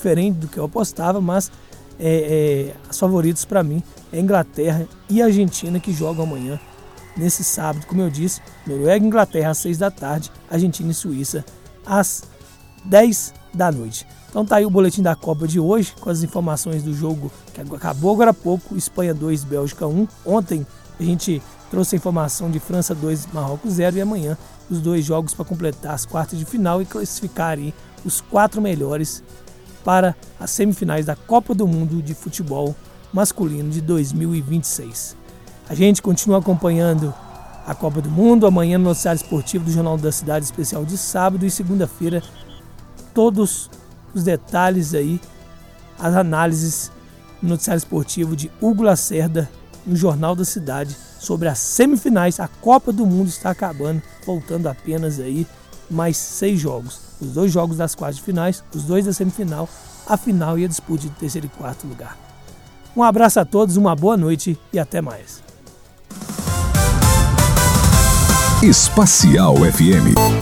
diferente do que eu apostava, mas as favoritas para mim é Inglaterra e Argentina, que jogam amanhã, nesse sábado, como eu disse, Noruega e Inglaterra às 6 da tarde, Argentina e Suíça às 10 da noite. Então tá aí o boletim da Copa de hoje, com as informações do jogo que acabou agora há pouco, Espanha 2, Bélgica 1. Ontem a gente trouxe a informação de França 2, Marrocos 0, e amanhã os 2 jogos para completar as quartas de final e classificar aí os 4 melhores para as semifinais da Copa do Mundo de Futebol Masculino de 2026. A gente continua acompanhando a Copa do Mundo, amanhã no noticiário esportivo do Jornal da Cidade especial de sábado, e segunda-feira todos os detalhes aí, as análises no noticiário esportivo de Hugo Lacerda no Jornal da Cidade sobre as semifinais. A Copa do Mundo está acabando, faltando apenas aí mais 6 jogos. Os 2 jogos das quartas de finais, os 2 da semifinal, a final e a disputa de terceiro e quarto lugar. Um abraço a todos, uma boa noite e até mais. Espacial FM.